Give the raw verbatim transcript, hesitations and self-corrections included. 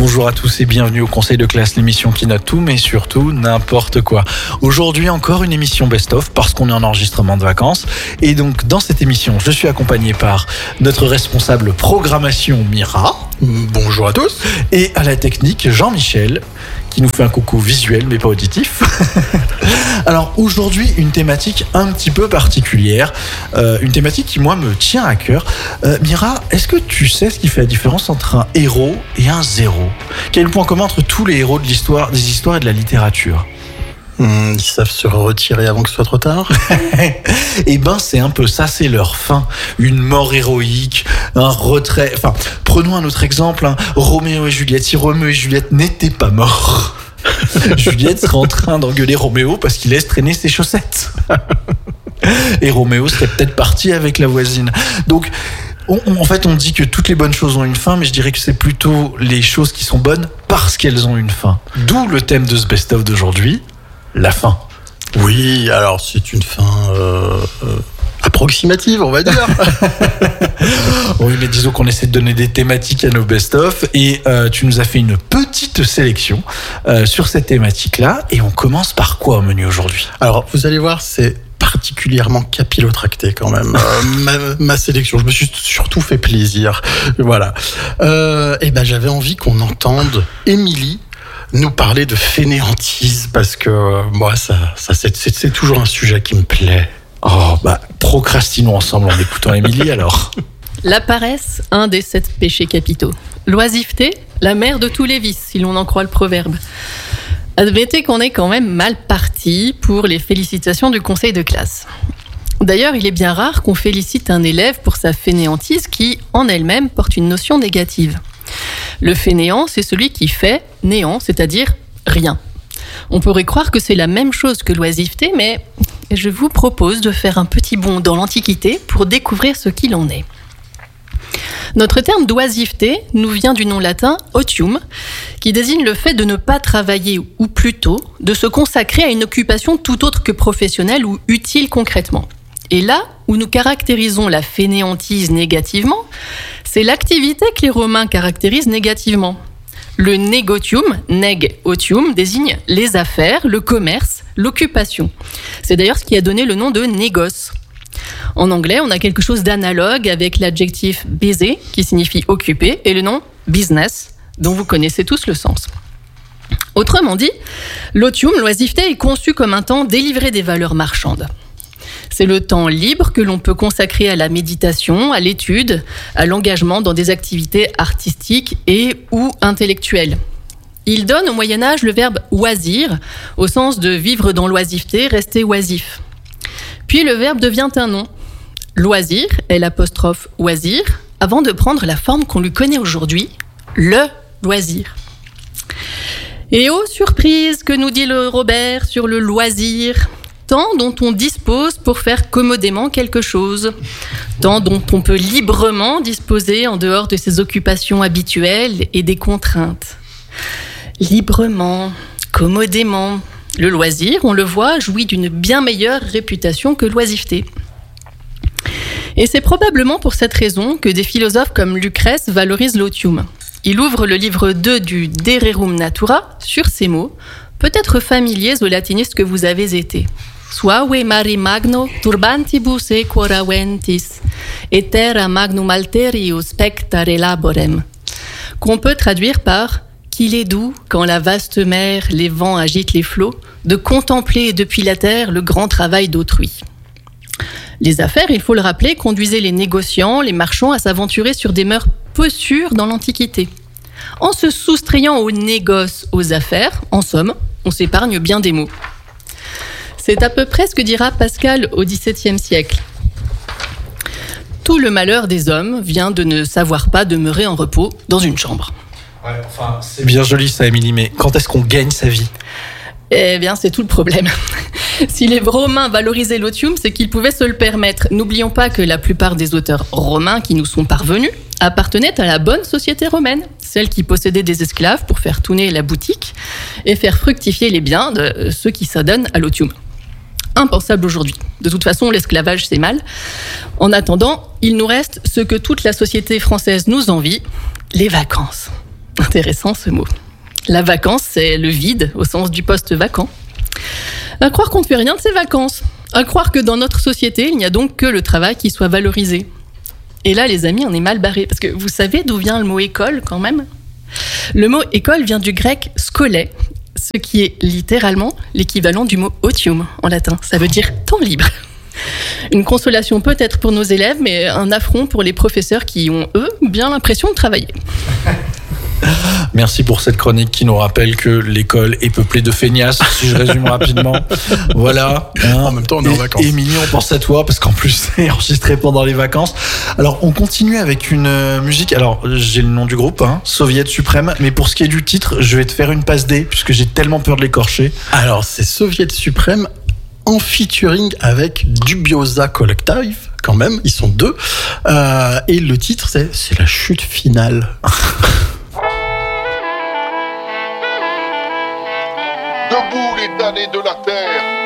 Bonjour à tous et bienvenue au Conseil de classe, l'émission qui note tout, mais surtout n'importe quoi. Aujourd'hui, encore une émission best-of parce qu'on est en enregistrement de vacances. Et donc, dans cette émission, je suis accompagné par notre responsable programmation, Mira. Bonjour à tous. Et à la technique, Jean-Michel, qui nous fait un coucou visuel mais pas auditif. Alors aujourd'hui, une thématique un petit peu particulière, euh, une thématique qui moi me tient à cœur. Euh, Mira, est-ce que tu sais ce qui fait la différence entre un héros et un zéro ? Quel est le point commun entre tous les héros de l'histoire, des histoires et de la littérature ? Mmh, ils savent se retirer avant que ce soit trop tard. Eh ben, c'est un peu ça, c'est leur fin. Une mort héroïque, un retrait. Enfin, prenons un autre exemple, hein. Roméo et Juliette. Si Roméo et Juliette n'étaient pas morts, Juliette serait en train d'engueuler Roméo parce qu'il laisse traîner ses chaussettes. Et Roméo serait peut-être parti avec la voisine. Donc, on, on, en fait, on dit que toutes les bonnes choses ont une fin, mais je dirais que c'est plutôt les choses qui sont bonnes parce qu'elles ont une fin. D'où le thème de ce best-of d'aujourd'hui. La fin. Oui, alors c'est une fin euh, euh, approximative, on va dire. Oui, mais disons qu'on essaie de donner des thématiques à nos best-of et euh, tu nous as fait une petite sélection euh, sur cette thématique-là et on commence par quoi au menu aujourd'hui ? Alors, vous allez voir, c'est particulièrement capillotracté quand même, euh, ma, ma sélection. Je me suis surtout fait plaisir. Voilà. Euh, et ben, j'avais envie qu'on entende Émilie nous parler de fainéantise parce que euh, moi ça, ça c'est, c'est, c'est toujours un sujet qui me plaît. Oh bah procrastinons ensemble en écoutant Émilie alors. La paresse, un des sept péchés capitaux. L'oisiveté, la mère de tous les vices, si l'on en croit le proverbe. Admettez qu'on est quand même mal parti pour les félicitations du conseil de classe. D'ailleurs, il est bien rare qu'on félicite un élève pour sa fainéantise qui, en elle-même, porte une notion négative. Le fainéant, c'est celui qui fait néant, c'est-à-dire rien. On pourrait croire que c'est la même chose que l'oisiveté, mais je vous propose de faire un petit bond dans l'Antiquité pour découvrir ce qu'il en est. Notre terme d'oisiveté nous vient du nom latin « otium », qui désigne le fait de ne pas travailler, ou plutôt de se consacrer à une occupation tout autre que professionnelle ou utile concrètement. Et là où nous caractérisons la fainéantise négativement, c'est l'activité que les Romains caractérisent négativement. Le negotium, neg otium, désigne les affaires, le commerce, l'occupation. C'est d'ailleurs ce qui a donné le nom de négoce. En anglais, on a quelque chose d'analogue avec l'adjectif busy, qui signifie occuper, et le nom business, dont vous connaissez tous le sens. Autrement dit, l'otium, l'oisiveté, est conçu comme un temps délivré des valeurs marchandes. C'est le temps libre que l'on peut consacrer à la méditation, à l'étude, à l'engagement dans des activités artistiques et ou intellectuelles. Il donne au Moyen-Âge le verbe « oisir » au sens de vivre dans l'oisiveté, rester oisif. Puis le verbe devient un nom. Loisir est l'apostrophe « oisir » avant de prendre la forme qu'on lui connaît aujourd'hui, le loisir. Et oh surprise, que nous dit le Robert sur le loisir ? Temps dont on dispose pour faire commodément quelque chose, temps dont on peut librement disposer en dehors de ses occupations habituelles et des contraintes. Librement, commodément, le loisir, on le voit, jouit d'une bien meilleure réputation que l'oisiveté. Et c'est probablement pour cette raison que des philosophes comme Lucrèce valorisent l'otium. Il ouvre le livre deux du De Rerum Natura sur ces mots, peut-être familiers aux latinistes que vous avez été. Suave mari magno turbantibus equora ventis, et terra magnum alterius spectare laborem. Qu'on peut traduire par « qu'il est doux, quand la vaste mer, les vents agitent les flots, de contempler depuis la terre le grand travail d'autrui ». Les affaires, il faut le rappeler, conduisaient les négociants, les marchands à s'aventurer sur des mœurs peu sûres dans l'Antiquité. En se soustrayant aux négoces, aux affaires, en somme, on s'épargne bien des mots. C'est à peu près ce que dira Pascal au dix-septième siècle. Tout le malheur des hommes vient de ne savoir pas demeurer en repos dans une chambre. Ouais, enfin, c'est bien joli ça, Émilie, mais quand est-ce qu'on gagne sa vie ? Eh bien, c'est tout le problème. Si les Romains valorisaient l'otium, c'est qu'ils pouvaient se le permettre. N'oublions pas que la plupart des auteurs romains qui nous sont parvenus appartenaient à la bonne société romaine, celle qui possédait des esclaves pour faire tourner la boutique et faire fructifier les biens de ceux qui s'adonnent à l'otium. Impensable aujourd'hui. De toute façon, l'esclavage, c'est mal. En attendant, il nous reste ce que toute la société française nous envie, les vacances. Intéressant ce mot. La vacance, c'est le vide au sens du poste vacant. À croire qu'on ne fait rien de ses vacances. À croire que dans notre société, il n'y a donc que le travail qui soit valorisé. Et là, les amis, on est mal barrés. Parce que vous savez d'où vient le mot école, quand même ? Le mot école vient du grec skolé, ce qui est littéralement l'équivalent du mot otium en latin. Ça veut dire temps libre. Une consolation peut-être pour nos élèves, mais un affront pour les professeurs qui ont, eux, bien l'impression de travailler. Merci pour cette chronique qui nous rappelle que l'école est peuplée de feignasses, si je résume rapidement. Voilà. Hein. En même temps, on est en vacances. Émilie, on pense à toi parce qu'en plus, c'est enregistré pendant les vacances. Alors, on continue avec une euh, musique. Alors, j'ai le nom du groupe, hein, Soviet Suprême. Mais pour ce qui est du titre, je vais te faire une passe D puisque j'ai tellement peur de l'écorcher. Alors, c'est Soviet Suprême en featuring avec Dubiosa Collective, quand même. Ils sont deux. Euh, et le titre, c'est, c'est la chute finale. Debout les damnés de la terre,